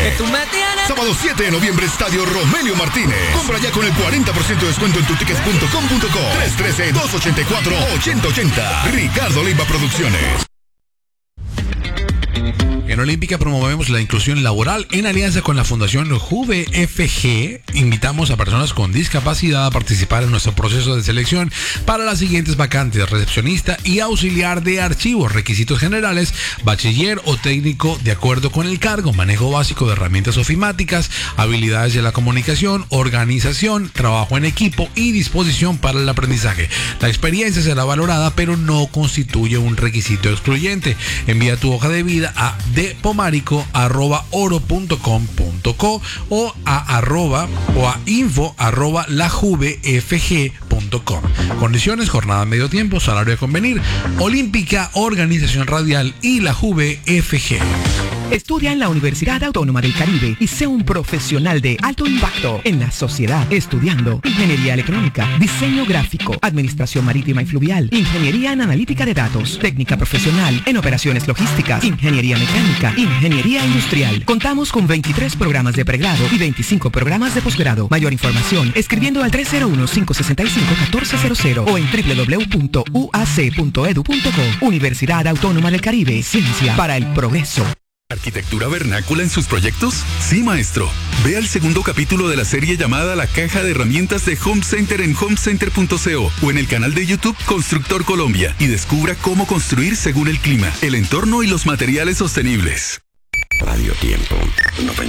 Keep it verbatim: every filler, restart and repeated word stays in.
Que tú me tienes. Sábado siete de noviembre, Estadio Romelio Martínez. Compra ya con el cuarenta por ciento de descuento en tu tickets punto com punto co. tres uno tres, dos ocho cuatro, ocho cero ocho cero. Ricardo Leiva Producciones. En Olímpica promovemos la inclusión laboral en alianza con la Fundación Juve F G. Invitamos a personas con discapacidad a participar en nuestro proceso de selección para las siguientes vacantes: recepcionista y auxiliar de archivos. Requisitos generales: bachiller o técnico de acuerdo con el cargo, manejo básico de herramientas ofimáticas, habilidades de la comunicación, organización, trabajo en equipo y disposición para el aprendizaje. La experiencia será valorada, pero no constituye un requisito excluyente. Envía tu hoja de vida a de pomarico arroba oro punto com punto co o a arroba o a info arroba lajuvefg punto com. Condiciones: jornada medio tiempo, salario a convenir. Olímpica, Organización Radial y la Juve F G. Estudia en la Universidad Autónoma del Caribe y sé un profesional de alto impacto en la sociedad, estudiando ingeniería electrónica, diseño gráfico, administración marítima y fluvial, ingeniería en analítica de datos, técnica profesional en operaciones logísticas, ingeniería mecánica, ingeniería industrial. Contamos con veintitrés programas de pregrado y veinticinco programas de posgrado. Mayor información escribiendo al tres cero uno, cinco seis cinco, uno cuatro cero cero o en doble u doble u doble u punto u a c punto e d u punto co. Universidad Autónoma del Caribe, ciencia para el progreso. ¿Arquitectura vernácula en sus proyectos? Sí, maestro. Vea el segundo capítulo de la serie llamada La Caja de Herramientas de Home Center en home center punto co o en el canal de YouTube Constructor Colombia y descubra cómo construir según el clima, el entorno y los materiales sostenibles. Radio Tiempo noventa.